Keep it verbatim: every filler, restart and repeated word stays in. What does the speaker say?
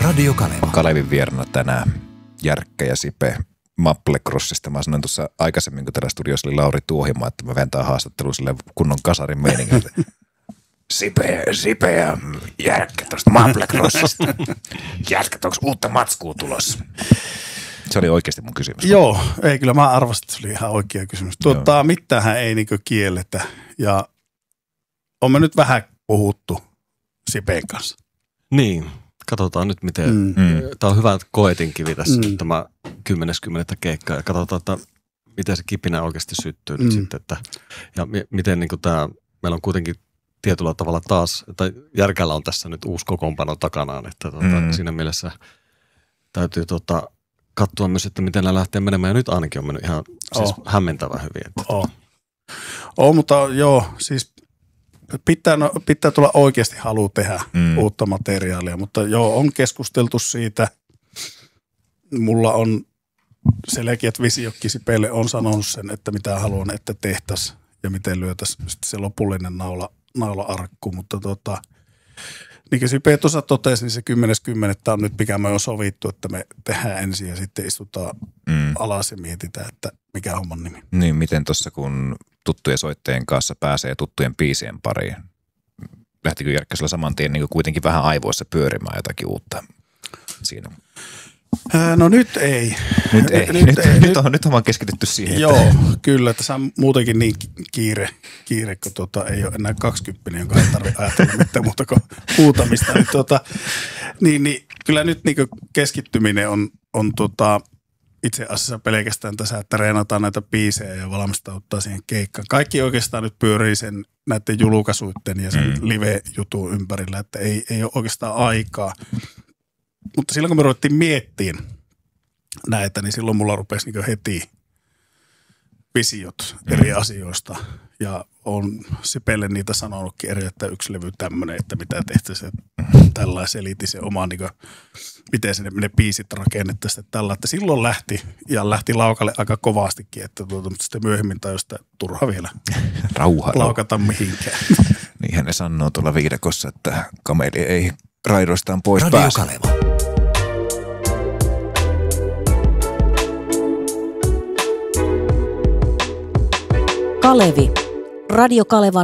Radio Kaleva. Kalevin vieraana tänään Järkkä ja Sipe Maplecrossista. Mä sanoin tuossa aikaisemmin, kun täällä studiossa oli Lauri Tuohimaa, että mä ventään haastattelun silleen kunnon kasarin meiningiltä. Sipe, Sipe ja Järkkä tuosta Maplecrossista. Järkkä, onko uutta matskua tulossa? Se oli oikeasti mun kysymys. Joo, ei kyllä mä arvasin, että se oli ihan oikea kysymys. Tuota, mitähän ei niin kielletä ja on me nyt vähän puhuttu Sipeen kanssa. Niin, katsotaan nyt miten, mm. tämä on hyvä koetinkivi tässä, mm. tämä kymmenes kymmenettä keikkaa ja katsotaan, että miten se kipinä oikeasti syttyy mm. nyt sitten, että ja mi- miten niin tämä, meillä on kuitenkin tietyllä tavalla taas, tai Järkällä on tässä nyt uusi kokoonpano takanaan, että tuota, mm. siinä mielessä täytyy tuota, katsoa myös, että miten nämä lähtee menemään, ja nyt ainakin on mennyt ihan oh. siis hämmentävän hyvin. Että oh. oh, mutta joo, siis pitää, no, pitää tulla oikeasti halu tehdä mm. uutta materiaalia, mutta joo, on keskusteltu siitä. Mulla on selkeät visiokki Sipelle on sanonut sen, että mitä haluan, että tehtäisiin ja miten lyötäisiin se lopullinen naula, naula arkku, mutta tota, niin kuin Sipe tuossa totesi, niin se kymmenes kymmenettä on nyt, mikä me on sovittu, että me tehdään ensin ja sitten istutaan mm. alas ja mietitään, että mikä homman nimi. Niin, miten tuossa kun tuttujen soittajien kanssa pääsee tuttujen biisien pariin, lähtikö Järkkä sillä saman tien niin kuitenkin vähän aivoissa pyörimään jotakin uutta siinä? No nyt ei. Nyt ei. Nyt, nyt, ei. nyt, on, nyt on vaan keskitytty siihen. Joo, että kyllä. Tässä on muutenkin niin kiire, kiire kun tuota, ei ole enää kaksikymppinen, jonka ei tarvitse ajatella mitään muuta kuin huutamista. Niin, tuota, niin, niin, kyllä nyt niin keskittyminen on, on tuota, itse asiassa pelkästään tässä, että reenataan näitä biisejä ja valmistauttaa siihen keikkaan. Kaikki oikeastaan nyt pyörii sen näiden julkaisuiden ja sen mm. live-jutun ympärillä, että ei, ei ole oikeastaan aikaa. Mutta silloin kun me ruvettiin miettimään näitä, niin silloin mulla rupesi niin heti visiot eri mm. asioista. Ja on Sipelle niitä sanonutkin eri, että yksi levy tämmöinen, että mitä tehtäisiin tällainen seliti se oma, niin kuin, miten se ne, ne biisit rakennettaisiin tällä. Että silloin lähti ja lähti laukalle aika kovastikin, että tuota, mutta sitten myöhemmin tajusta turha vielä Rauha, laukata mihinkään. Niinhän ne sanoo tuolla viidakossa, että kameli ei raidoistaan pois Radio pääse. Kaleva. Kalevi. Radio Kalevan